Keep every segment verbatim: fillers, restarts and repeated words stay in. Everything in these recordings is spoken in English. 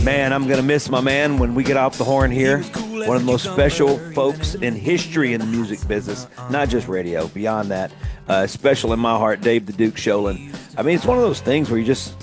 Man, I'm going to miss my man when we get off the horn here. One of the most special folks in history in the music business, not just radio, beyond that. Uh, special in my heart, Dave the Duke Sholin. I mean, it's one of those things where you just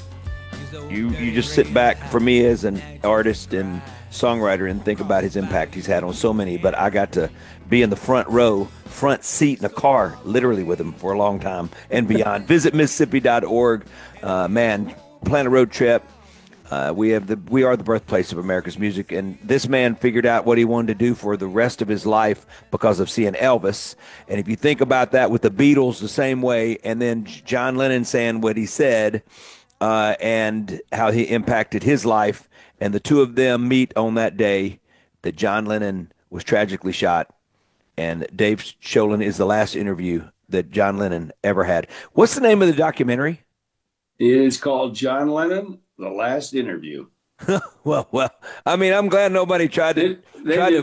you you just sit back, for me as an artist and songwriter, and think about his impact he's had on so many. But I got to be in the front row, front seat in a car, literally with him for a long time and beyond. Visit Mississippi dot org. Uh, man, plan a road trip. Uh, we have the we are the birthplace of America's music, and this man figured out what he wanted to do for the rest of his life because of seeing Elvis. And if you think about that with the Beatles the same way, and then John Lennon saying what he said, uh, and how he impacted his life, and the two of them meet on that day that John Lennon was tragically shot, and Dave Sholin is the last interview that John Lennon ever had. What's the name of the documentary? It is called John Lennon: The Last Interview. well, well, I mean, I'm glad nobody tried to. They, they tried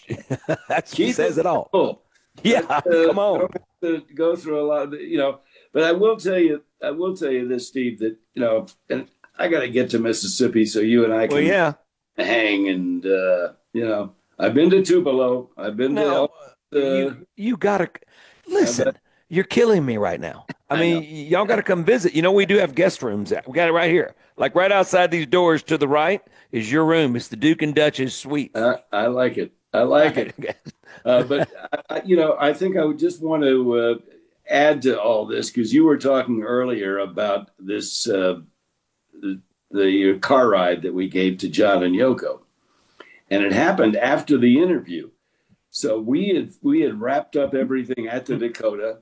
to that's he says it all. Cool. Yeah, but, uh, come on. Don't have to go through a lot, of, you know. But I will tell you, I will tell you this, Steve. That you know, and I got to get to Mississippi so you and I can well, yeah. hang. And uh, you know, I've been to Tupelo. I've been no, to. Uh, you you gotta listen. You're killing me right now. I, I mean, y'all got to come visit. You know, we do have guest rooms. We got it right here. Like right outside these doors to the right is your room. It's the Duke and Duchess suite. Uh, I like it. I like right. it. uh, but, I, you know, I think I would just want to uh, add to all this, because you were talking earlier about this, uh, the, the car ride that we gave to John and Yoko. And it happened after the interview. So we had, we had wrapped up everything at the Dakota.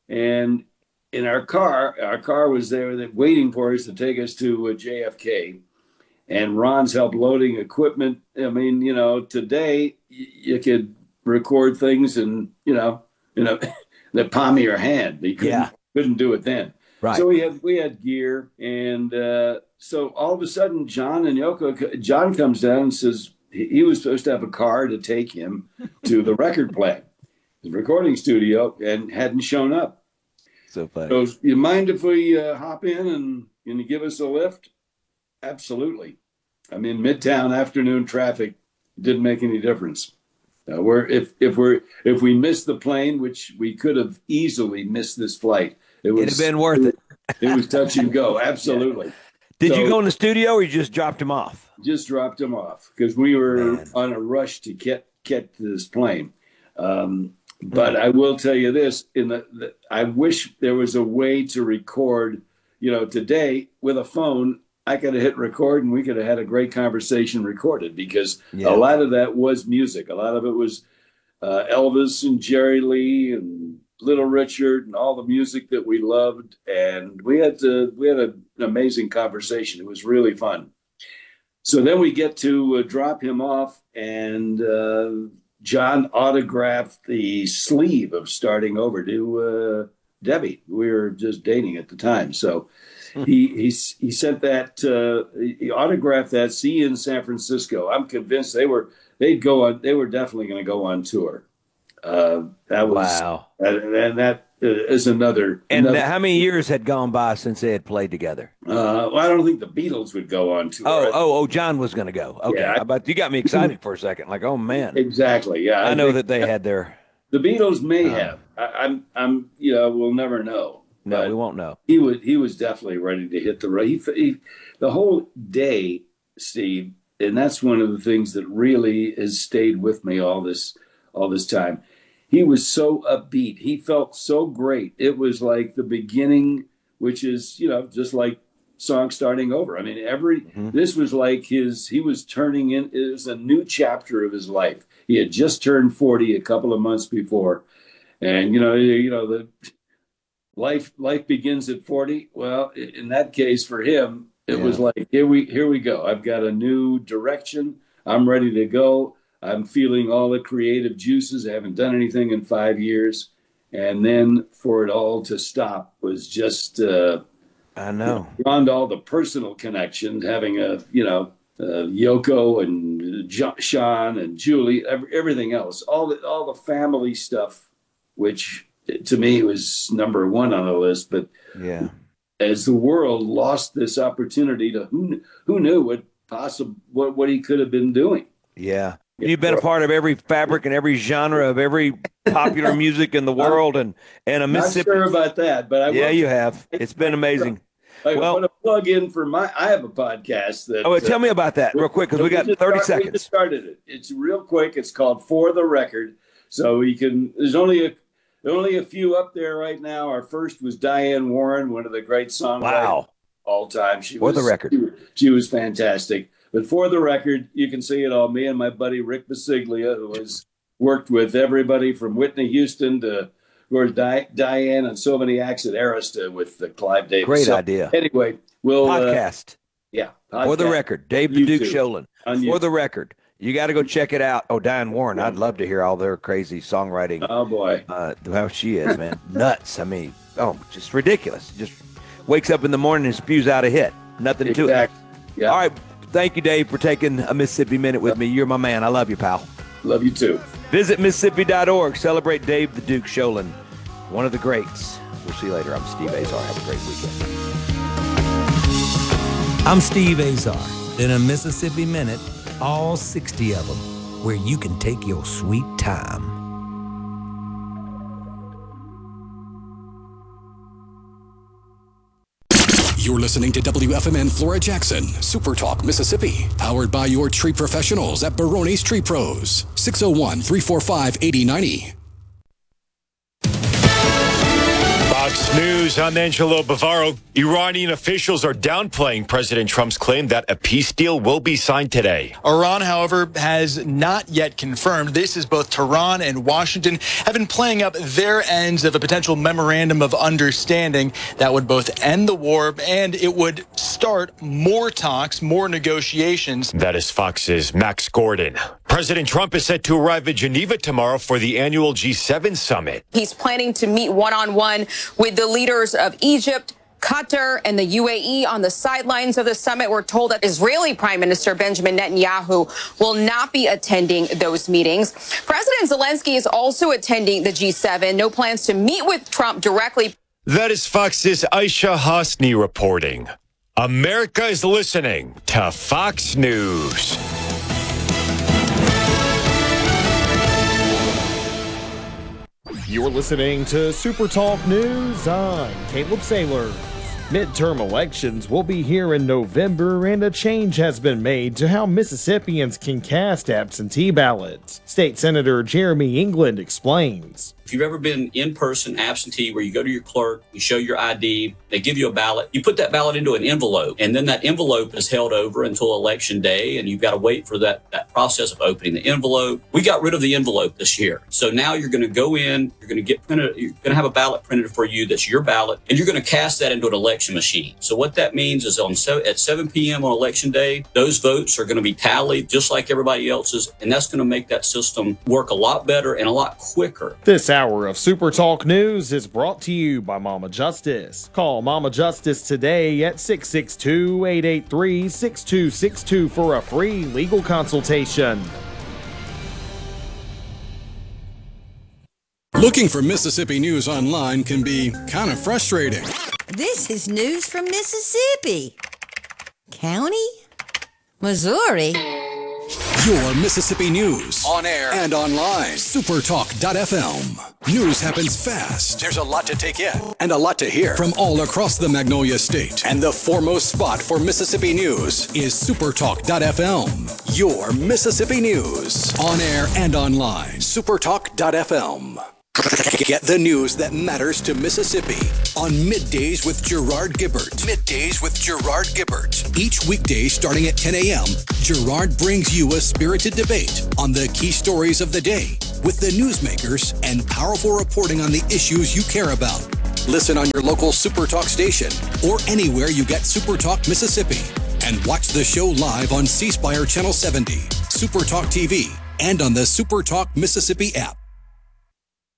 And in our car, our car was there waiting for us to take us to uh, J F K. And Ron's helped loading equipment. I mean, you know, today y- you could record things and, you know, you know, the palm of your hand. You couldn't, yeah. couldn't do it then. Right. So we had we had gear. And uh, so all of a sudden, John and Yoko, John comes down and says he was supposed to have a car to take him to the record plant, the recording studio, and hadn't shown up. So funny. So, you mind if we uh, hop in and, and you give us a lift? Absolutely. I mean, Midtown afternoon traffic didn't make any difference. Uh, we're if if we're if we missed the plane, which we could have easily missed this flight, it was it'd have been worth it. It was touch and go. Absolutely. Yeah. Did so, you go in the studio, or you just dropped him off? Just dropped him off because we were Man. on a rush to get get this plane. Um, But I will tell you this: in the, the, I wish there was a way to record. You know, today with a phone, I could have hit record and we could have had a great conversation recorded, because yeah. a lot of that was music. A lot of it was uh, Elvis and Jerry Lee and Little Richard and all the music that we loved. And we had to, we had a, an amazing conversation. It was really fun. So then we get to uh, drop him off, and uh, John autographed the sleeve of Starting Over to uh, Debbie. We were just dating at the time. So he he, he sent that, uh, he autographed that. See you in San Francisco. I'm convinced they were, they'd go on, they were definitely going to go on tour. Uh, that was, wow. And, and that is another. And another, how many years had gone by since they had played together? Uh, well, I don't think the Beatles would go on tour. Oh, oh, oh! John was going to go. Okay, yeah, I, but you got me excited for a second. Like, oh man! Exactly. Yeah, I, I know that they had their. The Beatles may um, have. I, I'm. I'm. You know, we'll never know. No, we won't know. He would. He was definitely ready to hit the road. He, he, the whole day, Steve, and that's one of the things that really has stayed with me all this, all this time. He was so upbeat. He felt so great. It was like the beginning, which is, you know, just like song Starting Over. I mean, every, mm-hmm. this was like his, he was turning in, it was a new chapter of his life. He had just turned forty a couple of months before. And, you know, you know, the life, life begins at forty. Well, in that case for him, it yeah. was like, here we, here we go. I've got a new direction. I'm ready to go. I'm feeling all the creative juices. I haven't done anything in five years. And then for it all to stop was just, uh, I know, beyond all the personal connections, having a, you know, uh, Yoko and John, Sean and Julie, every, everything else, all the, all the family stuff, which to me was number one on the list. But yeah, as the world lost this opportunity to, who, who knew what possible what, what he could have been doing. Yeah. You've been a part of every fabric and every genre of every popular music in the world, and, and a Mississippi. Not sure about that, but I yeah, will. you have. It's been amazing. I well, put a plug in for my. I have a podcast that. Oh, tell uh, me about that real quick, because we got thirty start, seconds. We just started it. It's real quick. It's called For the Record. So you can. There's only a only a few up there right now. Our first was Diane Warren, one of the great songwriters wow. of all time. She For was, the record, she, she was fantastic. But For the Record, you can see it all. Me and my buddy Rick Basiglia, who has worked with everybody from Whitney Houston to, of course, Di- Diane and so many acts at Arista with uh, Clive Davis. Great so, idea. Anyway, we'll podcast. Uh, yeah, podcast. For the Record, Dave the Duke YouTube. Sholin. On For YouTube. the Record, you got to go check it out. Oh, Diane Warren, I'd love to hear all their crazy songwriting. Oh boy, uh, how she is, man, nuts. I mean, oh, just ridiculous. Just wakes up in the morning and spews out a hit. Nothing exactly. to it. Yeah. All right. Thank you, Dave, for taking a Mississippi Minute with me. You're my man. I love you, pal. Love you too. Visit Mississippi dot org. Celebrate Dave the Duke Sholin, one of the greats. We'll see you later. I'm Steve Azar. Have a great weekend. I'm Steve Azar. In a Mississippi Minute, all sixty of them, where you can take your sweet time. You're listening to W F M N Flora Jackson, Super Talk, Mississippi, powered by your tree professionals at Barone's Tree Pros, six oh one, three four five, eight oh nine oh. Fox News, I'm Angelo Bavaro. Iranian officials are downplaying President Trump's claim that a peace deal will be signed today. Iran, however, has not yet confirmed. This is both Tehran and Washington have been playing up their ends of a potential memorandum of understanding that would both end the war and it would start more talks, more negotiations. That is Fox's Max Gordon. President Trump is set to arrive at Geneva tomorrow for the annual G seven summit. He's planning to meet one-on-one with the leaders of Egypt, Qatar, and the U A E on the sidelines of the summit. We're told that Israeli Prime Minister Benjamin Netanyahu will not be attending those meetings. President Zelensky is also attending the G seven. No plans to meet with Trump directly. That is Fox's Aisha Hosni reporting. America is listening to Fox News. You're listening to Super Talk News. I'm Caleb Saylor. Midterm elections will be here in November, and a change has been made to how Mississippians can cast absentee ballots. State Senator Jeremy England explains. If you've ever been in-person absentee where you go to your clerk, you show your I D, they give you a ballot, you put that ballot into an envelope, and then that envelope is held over until election day, and you've got to wait for that, that process of opening the envelope. We got rid of the envelope this year. So now you're going to go in, you're going to get printed, you're going to have a ballot printed for you that's your ballot, and you're going to cast that into an election machine. So what that means is on at seven p.m. on election day, those votes are going to be tallied just like everybody else's, and that's going to make that system work a lot better and a lot quicker. This hour of Super Talk News is brought to you by Mama Justice. Call Mama Justice today at six six two, eight eight three, six two six two for a free legal consultation. Looking for Mississippi news online can be kind of frustrating. This is news from Mississippi. County? Missouri? Your Mississippi news on air and online. Supertalk dot f m. News happens fast. There's a lot to take in and a lot to hear from all across the Magnolia State. And the foremost spot for Mississippi news is Supertalk dot f m. Your Mississippi news on air and online. Supertalk dot f m. Get the news that matters to Mississippi on Middays with Gerard Gibbert. Middays with Gerard Gibbert. Each weekday starting at ten a.m., Gerard brings you a spirited debate on the key stories of the day with the newsmakers and powerful reporting on the issues you care about. Listen on your local Supertalk station or anywhere you get Supertalk Mississippi. And watch the show live on C Spire Channel seventy, Supertalk T V, and on the Supertalk Mississippi app.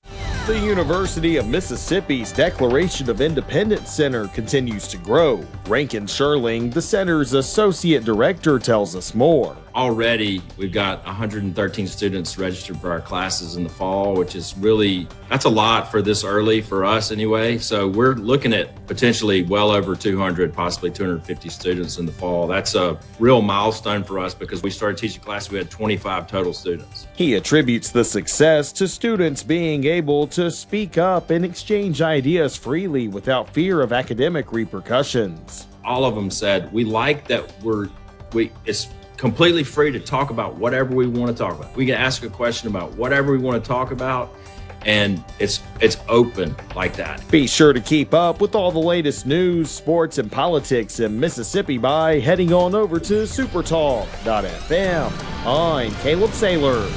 The University of Mississippi's Declaration of Independence Center continues to grow. Rankin Sherling, the center's associate director, tells us more. Already, we've got one hundred thirteen students registered for our classes in the fall, which is really, that's a lot for this early for us anyway. So we're looking at potentially well over two hundred, possibly two hundred fifty students in the fall. That's a real milestone for us because we started teaching classes, we had twenty-five total students. He attributes the success to students being able to speak up and exchange ideas freely without fear of academic repercussions. All of them said, we like that we're, we, it's completely free to talk about whatever we want to talk about. We can ask a question about whatever we want to talk about, and it's it's open like that. Be sure to keep up with all the latest news, sports, and politics in Mississippi by heading on over to supertalk dot f m. I'm Caleb Sailors.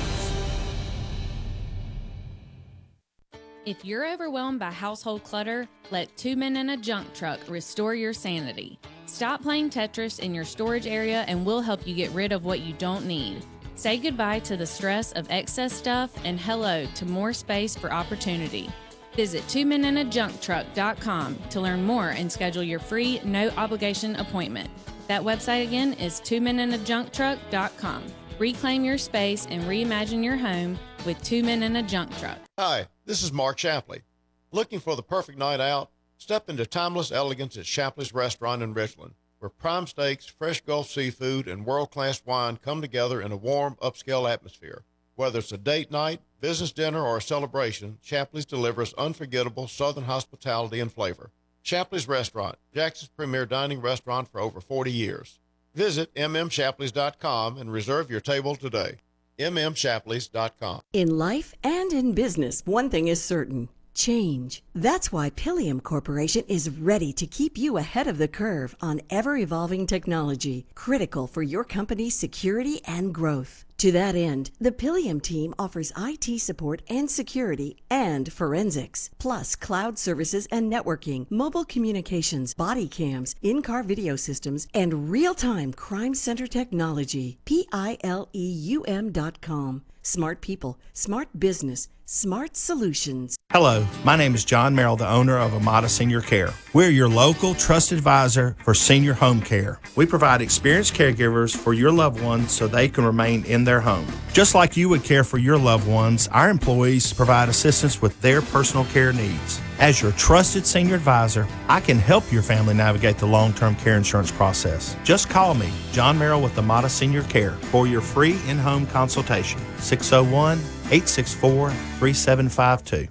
If you're overwhelmed by household clutter, let Two Men in a Junk Truck restore your sanity. Stop playing Tetris in your storage area and we'll help you get rid of what you don't need. Say goodbye to the stress of excess stuff and hello to more space for opportunity. Visit two men in a junk truck dot com to learn more and schedule your free, no-obligation appointment. That website again is two men in a junk truck dot com. Reclaim your space and reimagine your home with Two Men in a Junk Truck. Hi, this is Mark Shapley. Looking for the perfect night out? Step into timeless elegance at Shapley's Restaurant in Richland, where prime steaks, fresh Gulf seafood, and world-class wine come together in a warm, upscale atmosphere. Whether it's a date night, business dinner, or a celebration, Shapley's delivers unforgettable Southern hospitality and flavor. Shapley's Restaurant, Jackson's premier dining restaurant for over forty years. Visit m m shapleys dot com and reserve your table today. m m shapleys dot com. In life and in business, one thing is certain. Change. That's why Pilium Corporation is ready to keep you ahead of the curve on ever-evolving technology, critical for your company's security and growth. To that end, the Pilium team offers I T support and security and forensics, plus cloud services and networking, mobile communications, body cams, in-car video systems, and real-time crime center technology. P I L E U M dot com. Smart people, smart business, smart solutions. Hello, my name is John Merrill, the owner of Amada Senior Care. We're your local trusted advisor for senior home care. We provide experienced caregivers for your loved ones so they can remain in their home. Just like you would care for your loved ones, our employees provide assistance with their personal care needs. As your trusted senior advisor, I can help your family navigate the long-term care insurance process. Just call me, John Merrill with Amada Senior Care, for your free in-home consultation. six oh one, eight six four, three seven five two.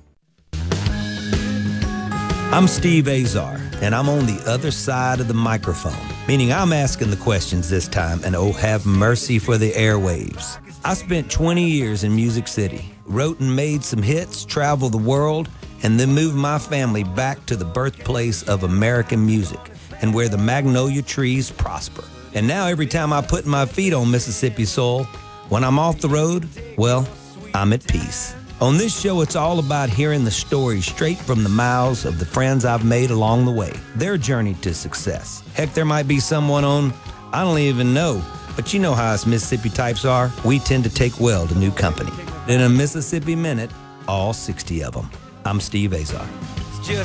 I'm Steve Azar, and I'm on the other side of the microphone, meaning I'm asking the questions this time, and oh, have mercy for the airwaves. I spent twenty years in Music City, wrote and made some hits, traveled the world, and then moved my family back to the birthplace of American music and where the magnolia trees prosper. And now every time I put my feet on Mississippi soil, when I'm off the road, well, I'm at peace. On this show, it's all about hearing the stories straight from the mouths of the friends I've made along the way, their journey to success. Heck, there might be someone on, I don't even know, but you know how us Mississippi types are. We tend to take well to new company. In a Mississippi Minute, all sixty of them. I'm Steve Azar.